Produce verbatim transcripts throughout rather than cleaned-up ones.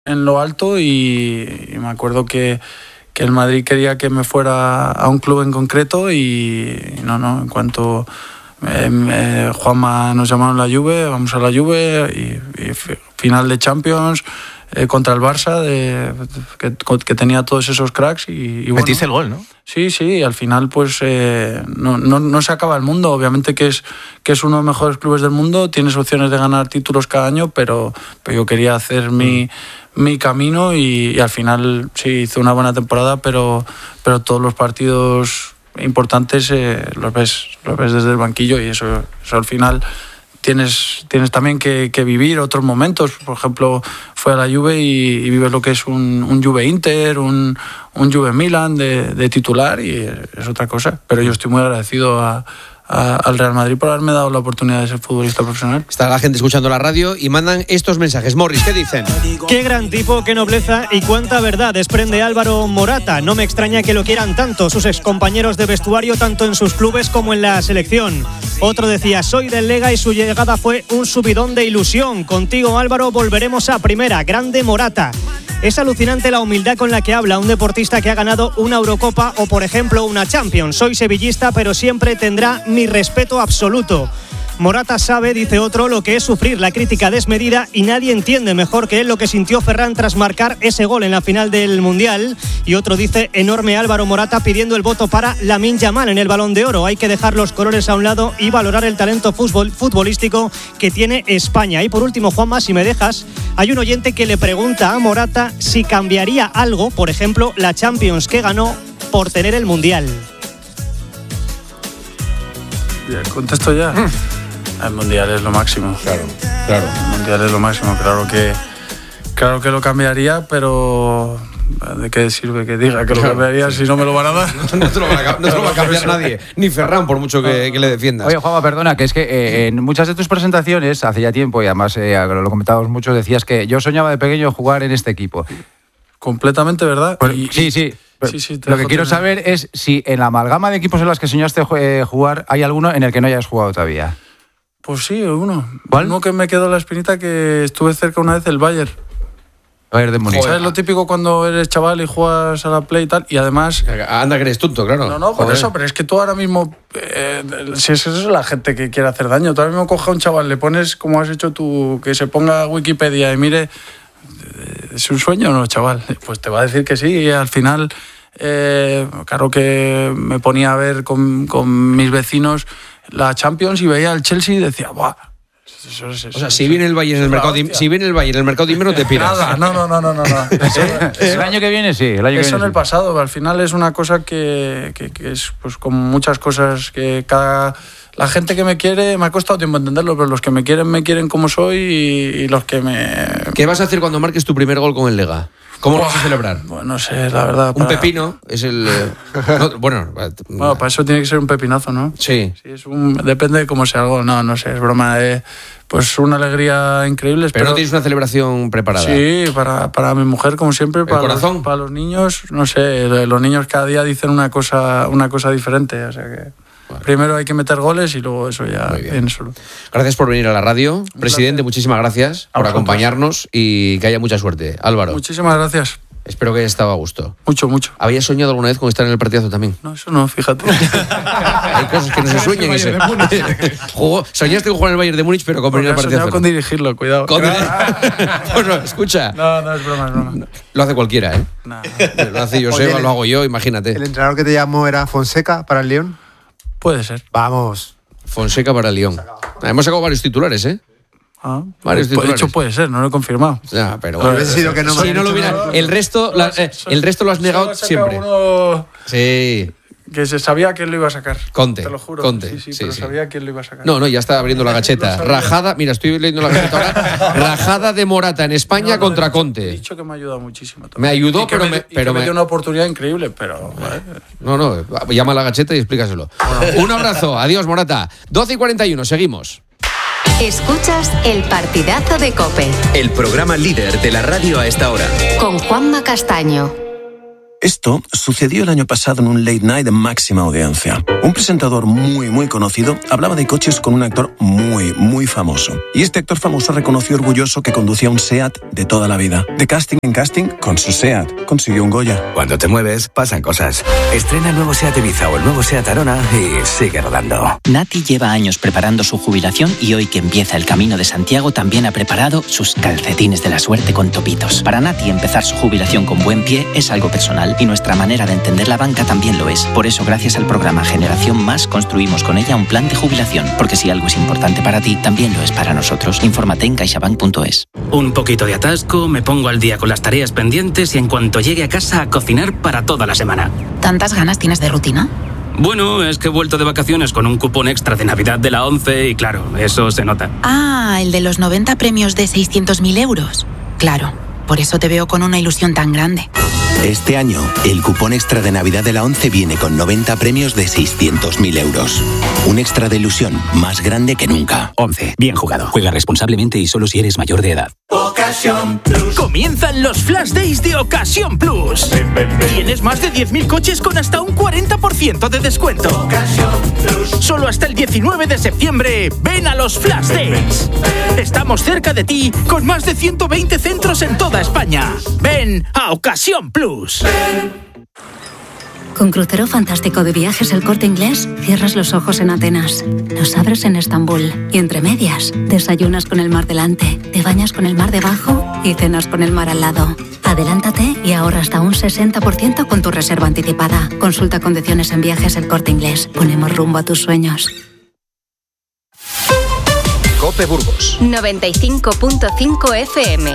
en lo alto y, y me acuerdo que, que el Madrid quería que me fuera a un club en concreto y, y no, no, en cuanto eh, eh, Juanma nos llamaron la Juve, vamos a la Juve y, y final de Champions eh, contra el Barça de, que, que tenía todos esos cracks y, y bueno, metiste el gol, ¿no? Sí, sí, al final pues eh, no, no, no se acaba el mundo, obviamente que es, que es uno de los mejores clubes del mundo, tienes opciones de ganar títulos cada año, pero, pero yo quería hacer mi, mi camino y, y al final sí, hice una buena temporada, pero, pero todos los partidos importantes eh, los ves, los ves desde el banquillo y eso, eso al final... Tienes, tienes también que, que vivir otros momentos. Por ejemplo, fue a la Juve y, y vives lo que es un, un Juve Inter, un, un Juve Milan de, de titular y es otra cosa. Pero yo estoy muy agradecido a, a, al Real Madrid por haberme dado la oportunidad de ser futbolista profesional. Está la gente escuchando la radio y mandan estos mensajes. Morris, ¿qué dicen? Qué gran tipo, qué nobleza y cuánta verdad desprende Álvaro Morata. No me extraña que lo quieran tanto sus excompañeros de vestuario, tanto en sus clubes como en la selección. Otro decía, soy del Lega y su llegada fue un subidón de ilusión. Contigo, Álvaro, volveremos a primera. Grande Morata. Es alucinante la humildad con la que habla un deportista que ha ganado una Eurocopa o, por ejemplo, una Champions. Soy sevillista, pero siempre tendrá mi respeto absoluto. Morata sabe, dice otro, lo que es sufrir la crítica desmedida y nadie entiende mejor que él lo que sintió Ferran tras marcar ese gol en la final del Mundial. Y otro dice, enorme Álvaro Morata pidiendo el voto para Lamine Yamal en el Balón de Oro. Hay que dejar los colores a un lado y valorar el talento fútbol, futbolístico que tiene España. Y por último, Juanma, si me dejas, hay un oyente que le pregunta a Morata si cambiaría algo, por ejemplo, la Champions que ganó por tener el Mundial. Bien, contesto ya. El Mundial es lo máximo. Claro, claro. El Mundial es lo máximo. Claro que, claro que lo cambiaría, pero ¿de qué sirve que diga que lo cambiaría si no me lo van a dar? No, no te lo va a, no te lo va a cambiar nadie, ni Ferran, por mucho que, que le defiendas. Oye, Juanma, perdona, que es que eh, en muchas de tus presentaciones, hace ya tiempo, y además eh, lo comentábamos mucho, decías que yo soñaba de pequeño jugar en este equipo. Completamente verdad. Pues, y, sí, sí. sí, sí lo que quiero tener. saber es si en la amalgama de equipos en los que soñaste eh, jugar, hay alguno en el que no hayas jugado todavía. Pues sí, uno. ¿Cuál? Uno que me quedó la espinita que estuve cerca una vez del Bayern. Bayern de Múnich. ¿Sabes lo típico cuando eres chaval y juegas a la Play y tal? Y además... Anda que eres tonto, claro. No, no, por Joder. eso, pero es que tú ahora mismo... Eh, si es eso es la gente que quiere hacer daño. Tú ahora mismo coge a un chaval, le pones, como has hecho tú, que se ponga Wikipedia y mire... ¿Es un sueño o no, chaval? Pues te va a decir que sí y al final... Eh, claro que me ponía a ver con, con mis vecinos la Champions y veía al Chelsea y decía, ¡buah! Eso, eso, eso, o sea, si viene el Bayern en el mercado, de, si viene el Bayern en el mercado de invierno te piras. Nada, no, no, no, no, no. no. Eso, el año que viene sí, el año eso que viene, en el sí. pasado, al final es una cosa que, que, que es pues como muchas cosas que cada la gente que me quiere me ha costado tiempo entenderlo, pero los que me quieren me quieren como soy y, y los que me... ¿Qué vas a hacer cuando marques tu primer gol con el Lega? ¿Cómo lo vas a celebrar? Bueno, no sé, la verdad. Un para... pepino es el... No, bueno, bueno, para eso tiene que ser un pepinazo, ¿no? Sí. Sí, es un... Depende de cómo sea algo. No, no sé, es broma. Eh, pues una alegría increíble. Pero espero... no tienes una celebración preparada. Sí, para, para mi mujer, como siempre. Para ¿El corazón? Los, para los niños, no sé, los niños cada día dicen una cosa, una cosa diferente, o sea que... Bueno. Primero hay que meter goles y luego eso ya viene solo. Gracias por venir a la radio. Un Presidente, placer. Muchísimas gracias a por vosotros. Acompañarnos y que haya mucha suerte. Álvaro. Muchísimas gracias. Espero que haya estado a gusto. Mucho, mucho. ¿Habías soñado alguna vez con estar en el partidazo también? No, eso no, fíjate. Hay cosas que no se sueñan. Ese. Jugó, soñaste con jugar en el Bayern de Múnich, pero con venir al partidazo. Con dirigirlo, cuidado. Con dir... Bueno, escucha. No, no, es broma, es broma. Lo hace cualquiera, ¿eh? No. Lo hace Joseba, lo hago yo, imagínate. ¿El entrenador que te llamó era Fonseca para el León? Puede ser. Vamos. Fonseca para el León. Hemos sacado varios titulares, ¿eh? Ah, varios pues, titulares. De hecho puede ser, no lo he confirmado. Ya, pero bueno, hubiese sido que no si no lo hubiera, el resto, la, eh, el resto lo has negado siempre. Uno sí. Que se sabía quién lo iba a sacar. Conte. Te lo juro. Conte. Sí, sí, sí, pero sí. sabía quién lo iba a sacar. No, no, ya está abriendo la gacheta. Rajada, mira, estoy leyendo la gacheta ahora. Rajada de Morata en España no, no, contra dicho, Conte. He dicho que me ha ayudado muchísimo. También. Me ayudó, pero me, me, pero me, me dio una oportunidad increíble, pero... ¿vale? No, no, llama a la gacheta y explícaselo. Bueno. Un abrazo, adiós Morata. doce y cuarenta y uno, seguimos. Escuchas El Partidazo de COPE. El programa líder de la radio a esta hora. Con Juanma Castaño. Esto sucedió el año pasado en un late night de máxima audiencia. Un presentador muy, muy conocido hablaba de coches con un actor muy, muy famoso. Y este actor famoso reconoció orgulloso que conducía un SEAT de toda la vida. De casting en casting, con su SEAT consiguió un Goya. Cuando te mueves, pasan cosas. Estrena el nuevo SEAT Ibiza o el nuevo SEAT Arona y sigue rodando. Nati lleva años preparando su jubilación y hoy que empieza el Camino de Santiago también ha preparado sus calcetines de la suerte con topitos. Para Nati empezar su jubilación con buen pie es algo personal y nuestra manera de entender la banca también lo es. Por eso, gracias al programa Generación Más, construimos con ella un plan de jubilación. Porque si algo es importante para ti, también lo es para nosotros. Infórmate en caixabank punto es. Un poquito de atasco, me pongo al día con las tareas pendientes y en cuanto llegue a casa a cocinar para toda la semana. ¿Tantas ganas tienes de rutina? Bueno, es que he vuelto de vacaciones con un cupón extra de Navidad de la ONCE y claro, eso se nota. Ah, el de los noventa premios de seiscientos mil euros. Claro, por eso te veo con una ilusión tan grande. Este año, el cupón extra de Navidad de la ONCE viene con noventa premios de seiscientos mil euros. Un extra de ilusión más grande que nunca. ONCE, bien jugado. Juega responsablemente y solo si eres mayor de edad. Ocasión Plus. Comienzan los Flash Days de Ocasión Plus. Ven, ven, ven. Tienes más de diez mil coches con hasta un cuarenta por ciento de descuento. Ocasión Plus. Solo hasta el diecinueve de septiembre. Ven a los Flash Days. Ven, ven. Estamos cerca de ti con más de ciento veinte centros en toda España. Ven a Ocasión Plus. Con crucero fantástico de Viajes El Corte Inglés, cierras los ojos en Atenas, los abres en Estambul y entre medias, desayunas con el mar delante, te bañas con el mar debajo y cenas con el mar al lado. Adelántate y ahorra hasta un sesenta por ciento con tu reserva anticipada. Consulta condiciones en Viajes El Corte Inglés. Ponemos rumbo a tus sueños. COPE Burgos noventa y cinco punto cinco F M.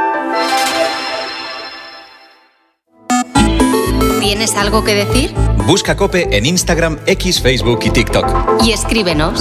¿Tienes algo que decir? Busca COPE en Instagram, X, Facebook y TikTok. Y escríbenos.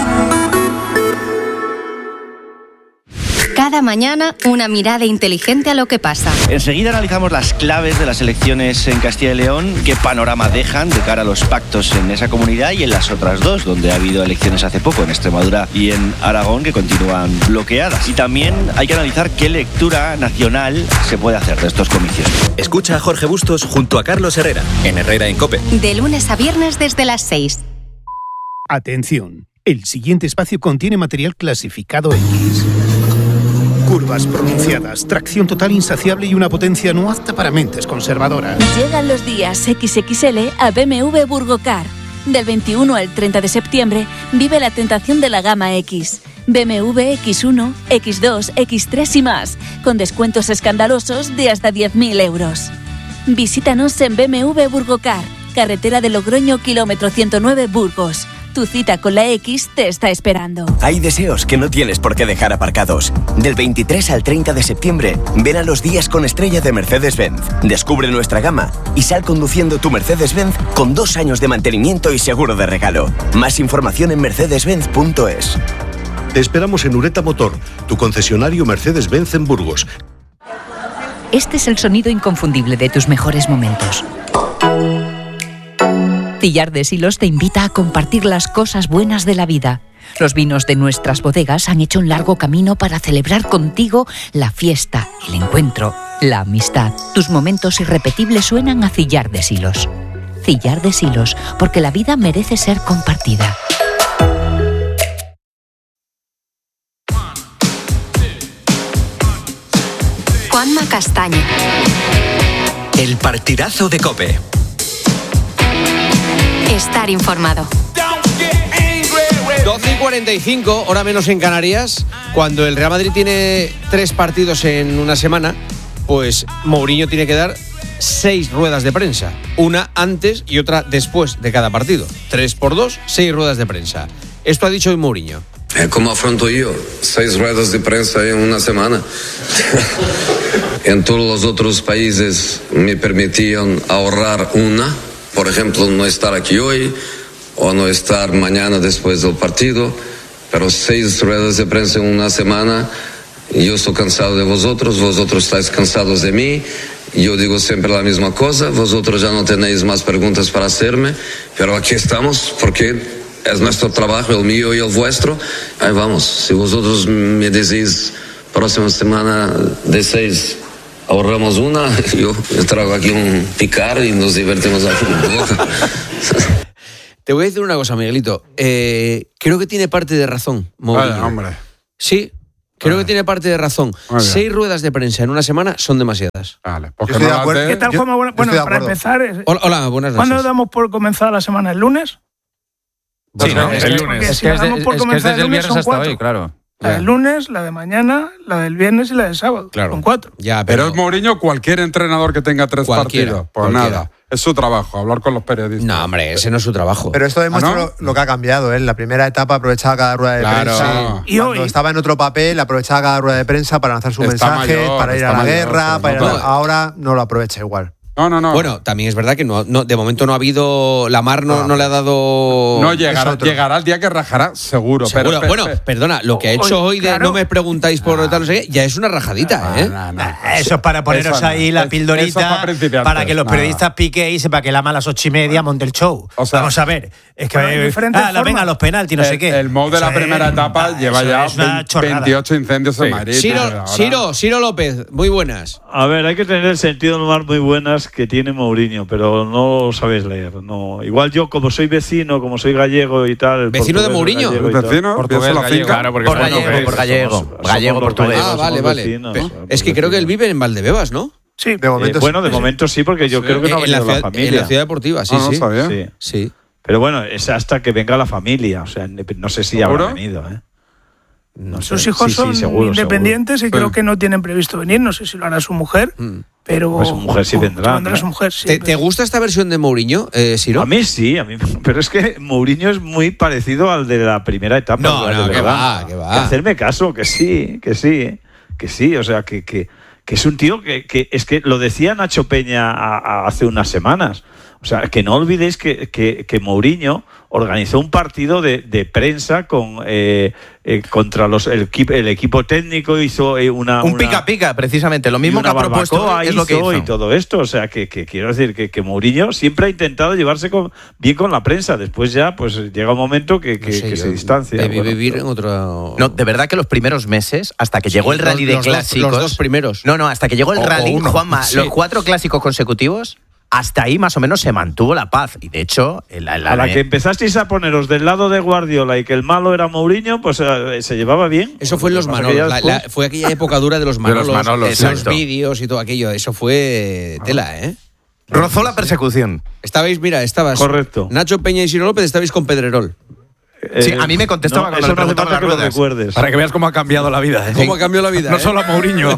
Cada mañana, una mirada inteligente a lo que pasa. Enseguida analizamos las claves de las elecciones en Castilla y León, qué panorama dejan de cara a los pactos en esa comunidad y en las otras dos, donde ha habido elecciones hace poco, en Extremadura y en Aragón, que continúan bloqueadas. Y también hay que analizar qué lectura nacional se puede hacer de estos comicios. Escucha a Jorge Bustos junto a Carlos Herrera, en Herrera en COPE. De lunes a viernes desde las seis. Atención, el siguiente espacio contiene material clasificado X. Curvas pronunciadas, tracción total insaciable y una potencia no apta para mentes conservadoras. Llegan los días equis equis ele a B M W Burgocar. Del veintiuno al treinta de septiembre vive la tentación de la gama X. B M W equis uno, equis dos, equis tres y más, con descuentos escandalosos de hasta diez mil euros. Visítanos en B M W Burgocar, carretera de Logroño, kilómetro ciento nueve, Burgos. Tu cita con la X te está esperando. Hay deseos que no tienes por qué dejar aparcados. Del veintitrés al treinta de septiembre, ven a los días con estrella de Mercedes-Benz. Descubre nuestra gama y sal conduciendo tu Mercedes-Benz con dos años de mantenimiento y seguro de regalo. Más información en mercedes benz punto es. Te esperamos en Ureta Motor, tu concesionario Mercedes-Benz en Burgos. Este es el sonido inconfundible de tus mejores momentos. Cillar de Silos te invita a compartir las cosas buenas de la vida. Los vinos de nuestras bodegas han hecho un largo camino para celebrar contigo la fiesta, el encuentro, la amistad. Tus momentos irrepetibles suenan a Cillar de Silos. Cillar de Silos, porque la vida merece ser compartida. Juanma Castaño. El partidazo de COPE. Estar informado. doce y cuarenta y cinco, hora menos en Canarias. Cuando el Real Madrid tiene tres partidos en una semana, pues Mourinho tiene que dar seis ruedas de prensa. Una antes y otra después de cada partido. Tres por dos, seis ruedas de prensa. Esto ha dicho hoy Mourinho. ¿Cómo afronto yo? Seis ruedas de prensa en una semana. En todos los otros países me permitían ahorrar una. Por ejemplo, no estar aquí hoy o no estar mañana después del partido, pero seis ruedas de prensa en una semana, yo estoy cansado de vosotros, vosotros estáis cansados de mí, yo digo siempre la misma cosa, vosotros ya no tenéis más preguntas para hacerme, pero aquí estamos porque es nuestro trabajo, el mío y el vuestro, ahí vamos. Si vosotros me decís próxima semana de seis, ahorramos una, yo, yo traigo aquí un picar y nos divertimos aquí un poco. Te voy a decir una cosa, Miguelito. Eh, creo que tiene parte de razón, Mourinho. Vale, hombre. Sí, creo vale. que tiene parte de razón. Seis ruedas de prensa en una semana son demasiadas. Vale, porque no las de... ¿Qué tal, Juanma? Bueno, bueno para empezar... Hola, hola, buenas noches. ¿Cuándo damos por comenzada la semana? ¿El lunes? Sí, sí no, es el que, lunes. Es si que, es, de, es, es, que es desde el viernes hasta hoy, claro. La del lunes, la de mañana, la del viernes y la del sábado. Claro. Con cuatro. Ya, pero... pero es Mourinho cualquier entrenador que tenga tres cualquiera, partidos. Pues cualquiera. nada. Es su trabajo, hablar con los periodistas. No, hombre, ese no es su trabajo. Pero esto demuestra ¿Ah, no? lo, lo que ha cambiado. ¿eh? En la primera etapa aprovechaba cada rueda de claro. prensa. Y Cuando hoy... estaba en otro papel, aprovechaba cada rueda de prensa para lanzar su está mensaje, mayor, para ir a la mayor, guerra. Para no, ir a... Ahora no lo aprovecha igual. No, no, no. Bueno, también es verdad que no, no de momento no ha habido. La Mar no, no. no le ha dado. No, llegará, llegará el día que rajará, seguro. Seguro. Pero, pero, bueno, pero, perdona, lo que ha hecho hoy, hoy de claro. no me preguntáis por ah. tal, no sé qué, ya es una rajadita, ¿eh? No, no, no. Eso es para poneros eso ahí no. la Es, pildorita para, para que los nada. periodistas piquéis para que la a las ocho y media monte el show. O sea, vamos a ver. Es que hay diferentes ah, la, venga, los penaltis, no el, sé qué. El Mou de la eso primera es, etapa nah, lleva ya veintiocho incendios sí. en Madrid. Ciro, Ciro, Ciro López, muy buenas. A ver, hay que tener el sentido del humor muy buenas que tiene Mourinho, pero no sabéis leer. No. Igual yo, como soy vecino, como soy gallego y tal. ¿Vecino de Mourinho? ¿Vecino? Portugués, la gallego. finca? Claro, porque por somos gallego, somos, por gallego. Somos, Gallego, somos portugués. Ah, vale, vale. Vecinos, Pe- es que creo que él vive en Valdebebas, ¿no? Sí, de momento eh, Bueno, sí. de momento sí, porque yo sí. creo que no ha en, la venido ciudad, la familia. en la ciudad deportiva, sí, Ah, no sí. sabía. Sí. Sí. Pero bueno, es hasta que venga la familia. O sea, no sé si ¿Seguro? habrá venido, ¿eh? No Sus sé. hijos sí, son sí, seguro, independientes seguro. y creo Sí. que no tienen previsto venir. No sé si lo hará su mujer, Mm. pero. Pues su mujer sí vendrá, vendrá ¿no? su mujer, sí, ¿Te, pero- ¿Te gusta esta versión de Mourinho, eh, Ciro? A mí sí, a mí, pero es que Mourinho es muy parecido al de la primera etapa. No, de no, que verdad. va, que va. Que hacerme caso, que sí, que sí, que sí, o sea, que, que, que es un tío que, que es que lo decía Nacho Peña a, a hace unas semanas. O sea, que no olvidéis que, que, que Mourinho organizó un partido de, de prensa con eh, eh, contra los el, el equipo técnico, hizo eh, una... Un una, pica pica, precisamente. Lo mismo y que ha una propuesto barbacoa es lo que hizo. y todo esto. O sea, que, que quiero decir que, que Mourinho siempre ha intentado llevarse con, bien con la prensa. Después ya, pues llega un momento que, que, No sé, que yo se distancia. debí Bueno, vivir pero- en otro... No, de verdad que los primeros meses, hasta que Sí, llegó el los- rally de los dos- clásicos. los dos primeros. No, no, hasta que llegó el O- o rally, uno. Juanma, Sí. los cuatro clásicos consecutivos, hasta ahí más o menos se mantuvo la paz. Y de hecho, el, el- A la que empezasteis a poneros del lado de Guardiola y que el malo era Mourinho, pues eh, se llevaba bien. Eso fue en los Lo que pasa que Manolos. ya La- la- después- fue aquella época dura de los De Manolos. los Manolos, los exacto. vídeos y todo aquello. Eso fue tela, ¿eh? rozó la persecución. Estabais, mira, estabas. Correcto. Nacho Peña y Ciro López estabais con Pedrerol. Sí, Eh, a mí me contestaba no, cuando eso le no hace preguntaban falta las que lo ruedas. recuerdes. Para que veas cómo ha cambiado la vida. ¿eh? ¿Cómo ha cambiado la vida? No eh? solo a Mourinho.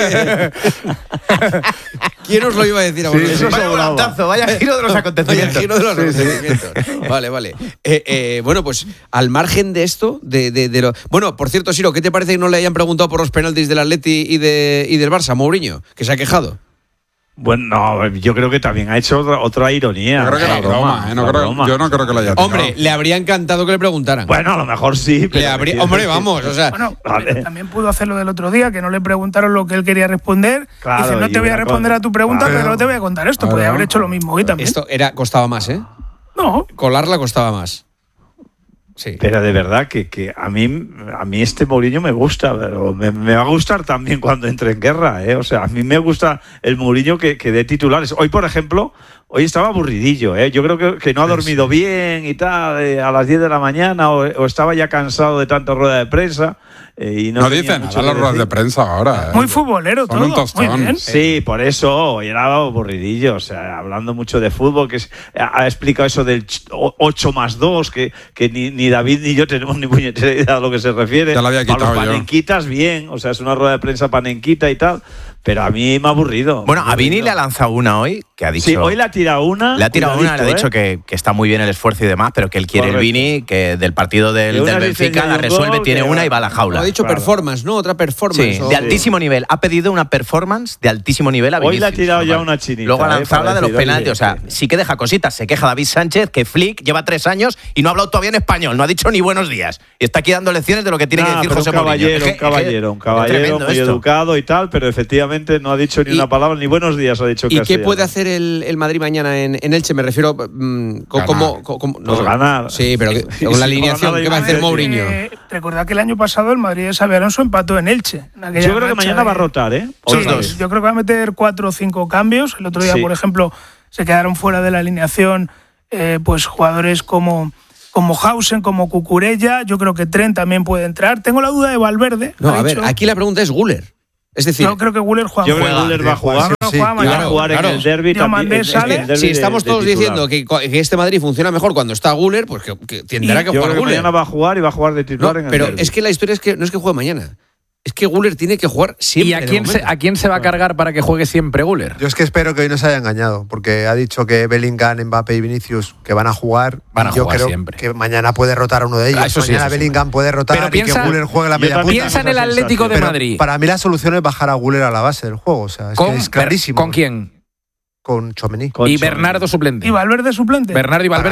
¿Quién os lo iba a decir a vosotros? eso Vaya sobraba. volantazo, vaya giro de los Vaya acontecimientos. giro de los acontecimientos. Vale, vale. Eh, eh, bueno, pues al margen de esto, de, de, de lo... Bueno, por cierto, Ciro, ¿qué te parece que no le hayan preguntado por los penaltis del Atleti y, de, y del Barça, Mourinho? Que se ha quejado. Bueno, no, yo creo que también ha hecho otra, otra ironía. Yo creo que Otra la broma, ¿eh? No la creo- broma. yo no creo que lo haya tirado. Hombre, le habría encantado que le preguntaran. Bueno, a lo mejor sí. Pero Le habría- quiero hombre, decir- vamos, o sea... Bueno, Vale. también pudo hacerlo del otro día, que no le preguntaron lo que él quería responder. Claro, Dice, no y te voy a una responder cosa- a tu pregunta, Claro. pero no te voy a contar esto. Claro. Podría haber hecho lo mismo hoy también. Esto era, costaba más, ¿eh? No, Colarla costaba más. Sí. Pero de verdad que, que a mí a mí este Mourinho me gusta, pero me, me va a gustar también cuando entre en guerra, ¿eh? O sea, a mí me gusta el Mourinho que, que dé titulares. Hoy, por ejemplo, hoy estaba aburridillo, ¿eh? Yo creo que, que no ha dormido bien y tal, eh, a las diez de la mañana, o, o estaba ya cansado de tanta rueda de prensa. Eh, y no No tenía dicen mucho nada que las ruedas decir. de prensa ahora. ¿eh? muy futbolero Son todo. un tostón. Muy bien. Sí, por eso hoy era aburridillo, o sea, hablando mucho de fútbol, que es- ha explicado eso del ocho más dos, que, que ni, ni David ni yo tenemos ni puñetera idea a lo que se refiere. Ya lo había A los quitado yo. panenquitas bien, o sea, es una rueda de prensa panenquita y tal, pero a mí me ha aburrido. Bueno, Me ha a Vini aburrido. le ha lanzado una hoy, que ha dicho... Sí, hoy le ha tirado una. Le ha tirado una, le ha cuidadito, dicho ¿eh? que, que está muy bien el esfuerzo y demás, pero que él quiere Correcto. el Vini, que del partido del, Que una del asistencia Benfica y la un resuelve, gol, tiene que- una y va a la Lo jaula. ha dicho Claro. performance, ¿no? Otra performance. Sí, o- de altísimo nivel. Ha pedido una performance de altísimo nivel a Hoy Vinicius. le ha tirado ya Vale. una chinita, Luego ha ¿eh? lanzado Para la de los decir, oye, penaltis. O sea, que- sí que deja cositas. Se queja David Sánchez que Flick lleva tres años y no ha hablado todavía en español. No ha dicho ni buenos días. Y está aquí dando lecciones de lo que tiene Nah, que decir pero José un Mourinho. caballero, Es que- un caballero, un es caballero tremendo muy esto. educado y tal, pero efectivamente no ha dicho ni ¿Y- una palabra, ni buenos días ha dicho ¿Y qué castellano. puede hacer hacer el, el Madrid mañana en, en Elche? Me refiero mm, con, como, como, como Pues ganar. Sí, pero que, con la alineación que va a hacer Mourinho. Eh, recordad que el año pasado el Madrid de Xabi Alonso empató en Elche. En Yo creo que mañana de... va a rotar, ¿eh? Sí, dos. Yo creo que va a meter cuatro o cinco cambios. El otro día, sí. por ejemplo, se quedaron fuera de la alineación eh, pues jugadores como... como Hausen, como Cucurella. Yo creo que Trent también puede entrar. Tengo la duda de Valverde. No, a ver, aquí la pregunta es Güler. Es decir, yo creo que Güler juega. Yo creo que Güler va a jugar. No, sí, juega y va a jugar claro, en el derbi también. Es que el derbi si estamos de, todos de diciendo que, que este Madrid funciona mejor cuando está Güler, pues que, que tendrá y que yo jugar creo que Güler. mañana va a jugar y va a jugar de titular no, en el pero derbi. es que la historia es que no es que juegue mañana. Es que Güler tiene que jugar siempre. ¿Y a quién, se, a quién se va a cargar para que juegue siempre Güler? Yo es que espero que hoy no se haya engañado, porque ha dicho que Bellingham, Mbappé y Vinicius que van a jugar. Van a yo jugar creo siempre. que mañana puede rotar a uno de ellos. Ah, eso sí, mañana eso sí. Bellingham puede rotar Pero y piensa, que Güler juegue la media punta. Piensa en el Atlético de Pero Madrid. Para mí la solución es bajar a Güler a la base del juego. O sea, es, ¿Con, que es clarísimo. ¿Con quién? Con Tchouaméni. Y Bernardo suplente. ¿Y Valverde suplente? Bernardo y Valverde